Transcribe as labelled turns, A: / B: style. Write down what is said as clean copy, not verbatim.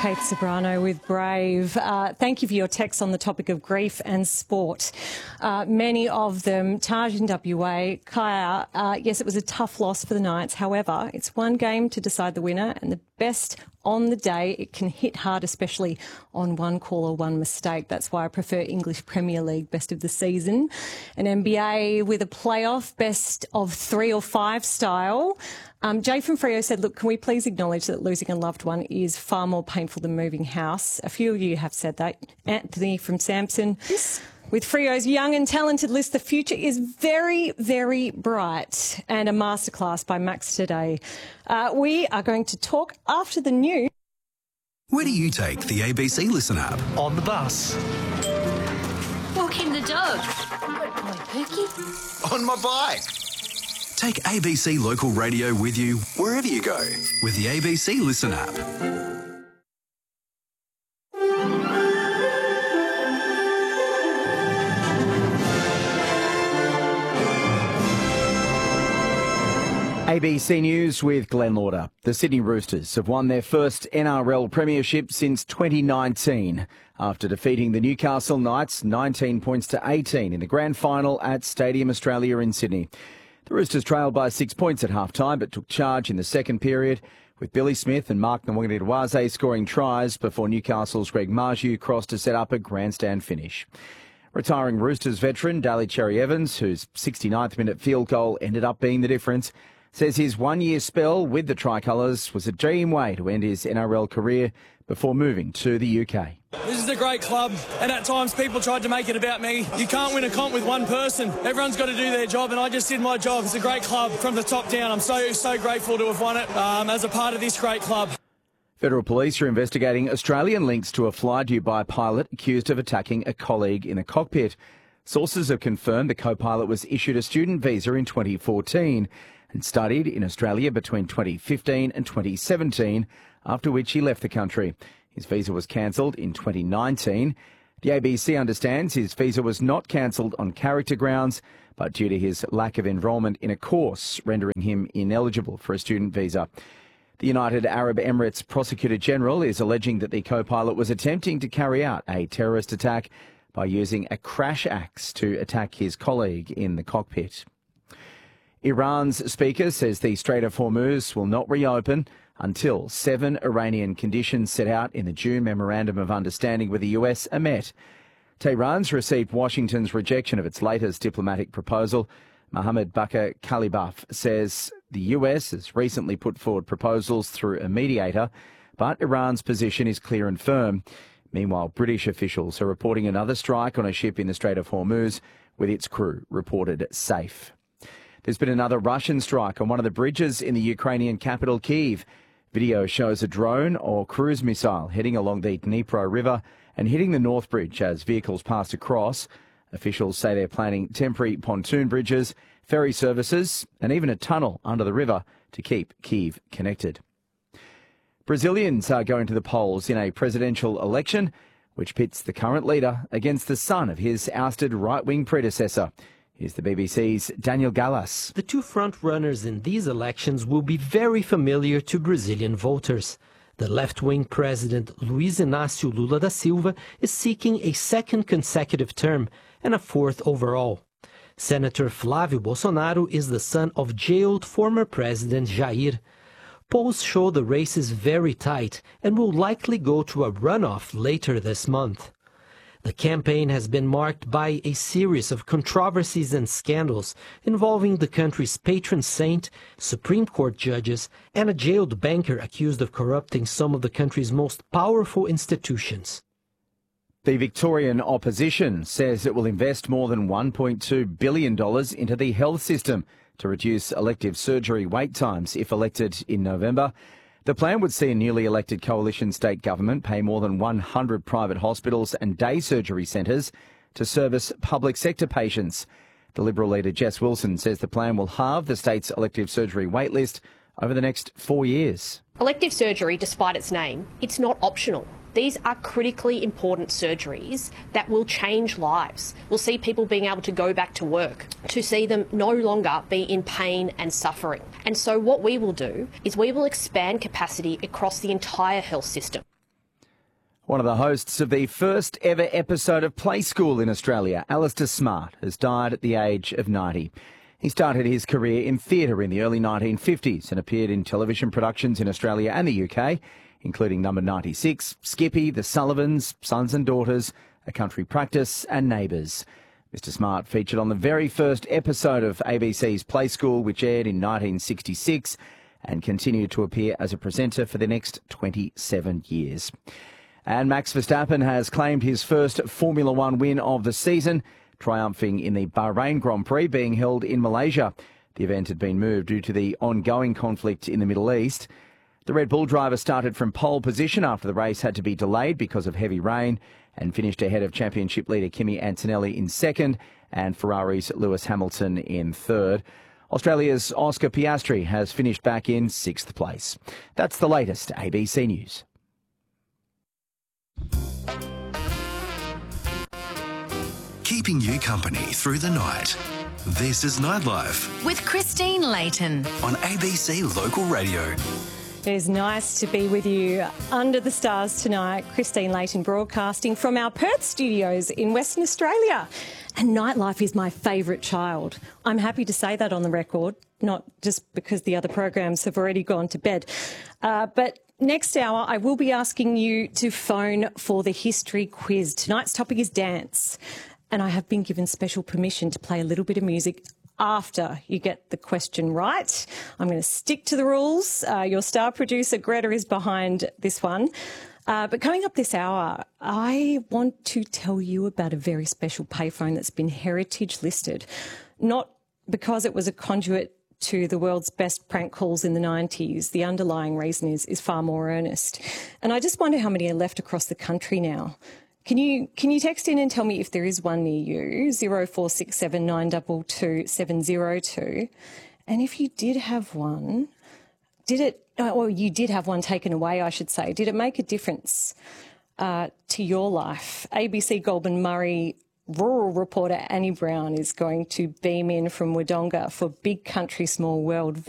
A: Kate Sobrano with Brave. Thank you for your texts on the topic of grief and sport. Many of them, Taj in WA, Kaya, yes, it was a tough loss for the Knights. However, it's one game to decide the winner, and the best on the day, it can hit hard, especially on one call or one mistake. That's why I prefer English Premier League best of the season. An NBA with a playoff best of 3 or 5 style. Jay from Freo said, look, can we please acknowledge that losing a loved one is far more painful than moving house? A few of you have said that. Anthony from Samson. Yes. With Freo's young and talented list, the future is very, very bright. And a masterclass by Max today. We are going to talk after the news.
B: Where do you take the ABC Listen app?
C: On the bus.
D: Walking the dog.
B: On my bike. Take ABC Local Radio with you wherever you go with the ABC Listen app.
E: ABC News with Glenn Lauder. The Sydney Roosters have won their first NRL premiership since 2019 after defeating the Newcastle Knights 19 points to 18 in the grand final at Stadium Australia in Sydney. The Roosters trailed by 6 points at half-time but took charge in the second period with Billy Smith and Mark Nwangudawase scoring tries before Newcastle's Greg Marju crossed to set up a grandstand finish. Retiring Roosters veteran Daly Cherry-Evans, whose 69th minute field goal ended up being the difference, says his one-year spell with the Tricolours was a dream way to end his NRL career before moving to the UK.
F: This is a great club, and at times people tried to make it about me. You can't win a comp with one person. Everyone's got to do their job, and I just did my job. It's a great club from the top down. I'm so grateful to have won it as a part of this great club.
E: Federal police are investigating Australian links to a flight Dubai pilot accused of attacking a colleague in a cockpit. Sources have confirmed the co-pilot was issued a student visa in 2014 and studied in Australia between 2015 and 2017, after which he left the country. His visa was cancelled in 2019. The ABC understands his visa was not cancelled on character grounds, but due to his lack of enrolment in a course, rendering him ineligible for a student visa. The United Arab Emirates Prosecutor General is alleging that the co-pilot was attempting to carry out a terrorist attack by using a crash axe to attack his colleague in the cockpit. Iran's speaker says the Strait of Hormuz will not reopen until 7 Iranian conditions set out in the June Memorandum of Understanding with the US are met. Tehran's received Washington's rejection of its latest diplomatic proposal. Mohammed Bakr Kalibaf says the US has recently put forward proposals through a mediator, but Iran's position is clear and firm. Meanwhile, British officials are reporting another strike on a ship in the Strait of Hormuz with its crew reported safe. There's been another Russian strike on one of the bridges in the Ukrainian capital, Kyiv. Video shows a drone or cruise missile heading along the Dnipro River and hitting the North Bridge as vehicles passed across. Officials say they're planning temporary pontoon bridges, ferry services and even a tunnel under the river to keep Kyiv connected. Brazilians are going to the polls in a presidential election which pits the current leader against the son of his ousted right-wing predecessor. Here's the BBC's Daniel Gallas.
G: The two front-runners in these elections will be very familiar to Brazilian voters. The left-wing president Luiz Inácio Lula da Silva is seeking a second consecutive term and a fourth overall. Senator Flávio Bolsonaro is the son of jailed former President Jair. Polls show the race is very tight and will likely go to a runoff later this month. The campaign has been marked by a series of controversies and scandals involving the country's patron saint, Supreme Court judges, and a jailed banker accused of corrupting some of the country's most powerful institutions.
E: The Victorian opposition says it will invest more than $1.2 billion into the health system to reduce elective surgery wait times if elected in November. The plan would see a newly elected coalition state government pay more than 100 private hospitals and day surgery centres to service public sector patients. The Liberal leader Jess Wilson says the plan will halve the state's elective surgery wait list over the next 4 years.
H: Elective surgery, despite its name, it's not optional. These are critically important surgeries that will change lives. We'll see people being able to go back to work, to see them no longer be in pain and suffering. And so what we will do is we will expand capacity across the entire health system.
E: One of the hosts of the first ever episode of Play School in Australia, Alistair Smart, has died at the age of 90. He started his career in theatre in the early 1950s and appeared in television productions in Australia and the UK, including Number 96, Skippy, The Sullivans, Sons and Daughters, A Country Practice and Neighbours. Mr Smart featured on the very first episode of ABC's Play School, which aired in 1966, and continued to appear as a presenter for the next 27 years. And Max Verstappen has claimed his first Formula One win of the season, triumphing in the Bahrain Grand Prix being held in Malaysia. The event had been moved due to the ongoing conflict in the Middle East. The Red Bull driver started from pole position after the race had to be delayed because of heavy rain and finished ahead of championship leader Kimi Antonelli in second and Ferrari's Lewis Hamilton in third. Australia's Oscar Piastri has finished back in sixth place. That's the latest ABC News.
B: Keeping you company through the night. This is Nightlife
D: With Christine Layton.
B: on ABC Local Radio.
A: It is nice to be with you under the stars tonight. Christine Layton broadcasting from our Perth studios in Western Australia. And Nightlife is my favourite child. I'm happy to say that on the record, not just because the other programs have already gone to bed. But next hour, I will be asking you to phone for the history quiz. Tonight's topic is dance. And I have been given special permission to play a little bit of music after you get the question right. I'm going to stick to the rules. Your star producer, Greta, is behind this one. But coming up this hour, I want to tell you about a very special payphone that's been heritage listed, not because it was a conduit to the world's best prank calls in the 90s. The underlying reason is far more earnest. And I just wonder how many are left across the country now. Can you text in and tell me if there is one near you, 0467 922 702. And if you did have one, you did have one taken away, I should say, did it make a difference to your life? ABC Goulburn Murray rural reporter Annie Brown is going to beam in from Wodonga for Big Country Small World.